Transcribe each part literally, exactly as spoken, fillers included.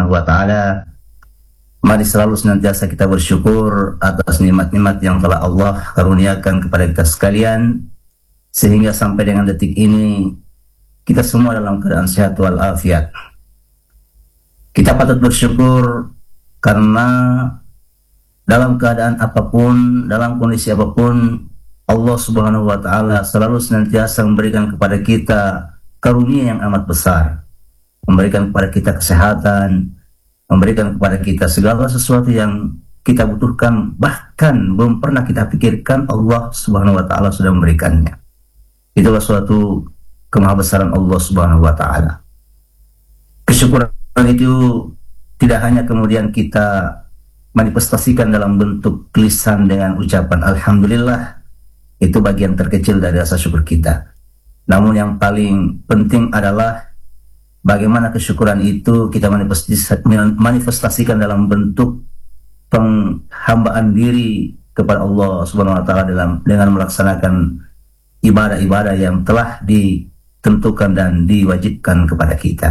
Subhanahu wa taala. Mari selalu senantiasa kita bersyukur atas nikmat-nikmat yang telah Allah karuniakan kepada kita sekalian, sehingga sampai dengan detik ini kita semua dalam keadaan sehat walafiat. Kita patut bersyukur karena dalam keadaan apapun, dalam kondisi apapun, Allah Subhanahu wa taala selalu senantiasa memberikan kepada kita karunia yang amat besar, memberikan kepada kita kesehatan, memberikan kepada kita segala sesuatu yang kita butuhkan, bahkan belum pernah kita pikirkan, Allah Subhanahu wa taala sudah memberikannya. Itulah suatu kemahabesaran Allah Subhanahu wa taala. Kesyukuran itu tidak hanya kemudian kita manifestasikan dalam bentuk lisan dengan ucapan alhamdulillah, itu bagian terkecil dari rasa syukur kita. Namun yang paling penting adalah bagaimana kesyukuran itu kita manifestasikan dalam bentuk penghambaan diri kepada Allah Subhanahu wa taala dalam dengan melaksanakan ibadah-ibadah yang telah ditentukan dan diwajibkan kepada kita.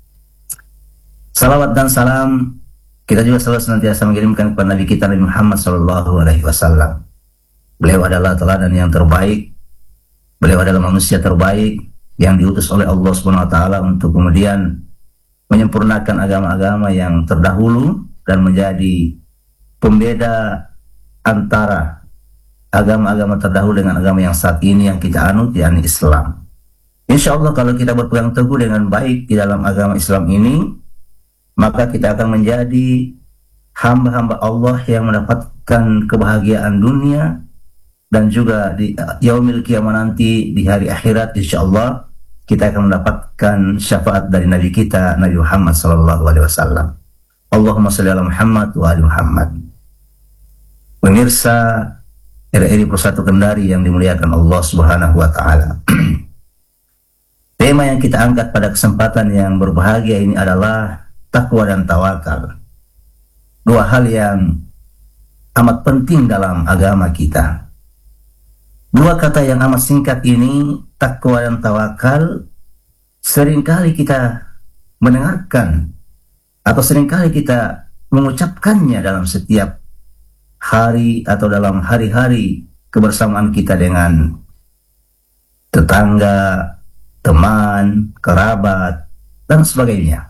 Salawat dan salam kita juga selalu senantiasa mengirimkan kepada Nabi kita Nabi Muhammad sallallahu alaihi wasallam. Beliau adalah teladan yang terbaik. Beliau adalah manusia terbaik yang diutus oleh Allah Subhanahu wa taala untuk kemudian menyempurnakan agama-agama yang terdahulu dan menjadi pembeda antara agama-agama terdahulu dengan agama yang saat ini yang kita anut, yakni Islam. Insya Allah kalau kita berpegang teguh dengan baik di dalam agama Islam ini, maka kita akan menjadi hamba-hamba Allah yang mendapatkan kebahagiaan dunia dan juga di yaumil qiyamah nanti, di hari akhirat insya Allah kita akan mendapatkan syafaat dari Nabi kita Nabi Muhammad sallallahu alaihi wasallam. Allahumma shalli ala Muhammad wa ali Muhammad. Pemirsa R R I Persatu Kendari yang dimuliakan Allah Subhanahu wa taala. Tema yang kita angkat pada kesempatan yang berbahagia ini adalah takwa dan tawakal. Dua hal yang amat penting dalam agama kita. Dua kata yang amat singkat ini, takwa dan tawakal, seringkali kita mendengarkan atau seringkali kita mengucapkannya dalam setiap hari atau dalam hari-hari kebersamaan kita dengan tetangga, teman, kerabat, dan sebagainya.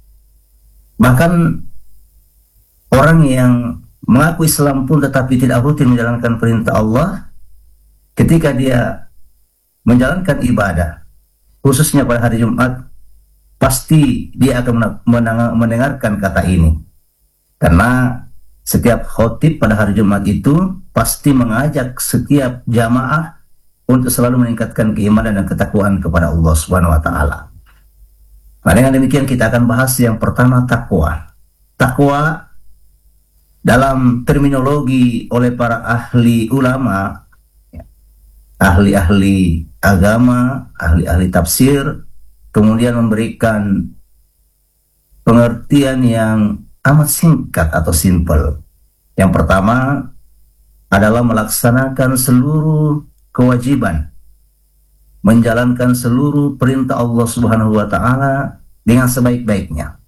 Bahkan orang yang mengaku Islam pun tetapi tidak rutin menjalankan perintah Allah, ketika dia menjalankan ibadah, khususnya pada hari Jumat, pasti dia akan mendengarkan kata ini. Karena setiap khotib pada hari Jumat itu pasti mengajak setiap jamaah untuk selalu meningkatkan keimanan dan ketakwaan kepada Allah Subhanahu wa taala. Nah, dengan demikian kita akan bahas yang pertama, takwa. Takwa dalam terminologi oleh para ahli ulama, ahli-ahli agama, ahli-ahli tafsir, kemudian memberikan pengertian yang amat singkat atau simple. Yang pertama adalah melaksanakan seluruh kewajiban, menjalankan seluruh perintah Allah Subhanahu wa taala dengan sebaik-baiknya.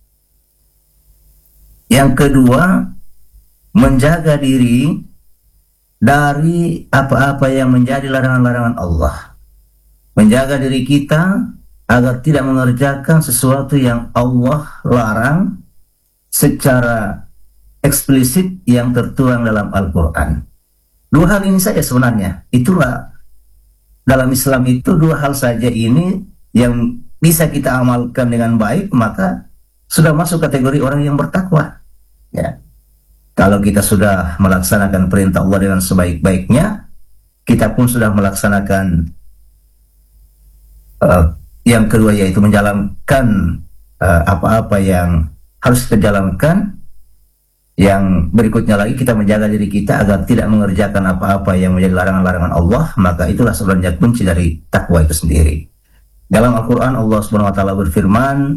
Yang kedua, menjaga diri dari apa-apa yang menjadi larangan-larangan Allah. Menjaga diri kita agar tidak mengerjakan sesuatu yang Allah larang secara eksplisit yang tertuang dalam Al-Quran. Dua hal ini saja sebenarnya. Itulah dalam Islam itu dua hal saja ini yang bisa kita amalkan dengan baik, maka sudah masuk kategori orang yang bertakwa. Ya. Kalau kita sudah melaksanakan perintah Allah dengan sebaik-baiknya, kita pun sudah melaksanakan uh, yang kedua, yaitu menjalankan apa-apa uh, yang harus kita jalankan. Yang berikutnya lagi, kita menjaga diri kita agar tidak mengerjakan apa-apa yang menjadi larangan-larangan Allah, maka itulah sebenarnya kunci dari takwa itu sendiri. Dalam Al-Quran Allah Subhanahu wa taala berfirman,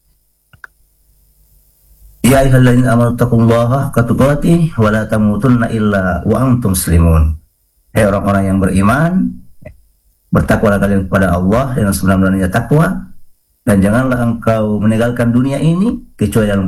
Ya ayyuhalladzina amanu taqullaha haqqa tuqatih wa la tamutunna illa wa antum muslimun. Hai orang-orang yang beriman, bertakwalah kalian kepada Allah dengan sebenar-benarnya takwa, dan janganlah engkau meninggalkan dunia ini kecuali dalam